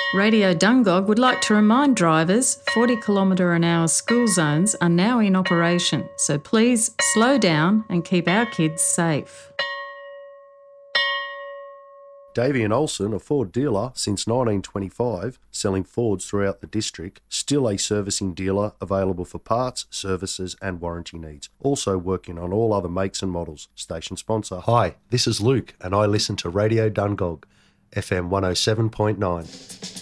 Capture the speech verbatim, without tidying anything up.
Radio Dungog would like to remind drivers forty kilometre an hour school zones are now in operation, so please slow down and keep our kids safe. Davey and Olsen, a Ford dealer since nineteen twenty-five, selling Fords throughout the district, still a servicing dealer available for parts, services and warranty needs. Also working on all other makes and models. Station sponsor. Hi, this is Luke and I listen to Radio Dungog, F M one oh seven point nine.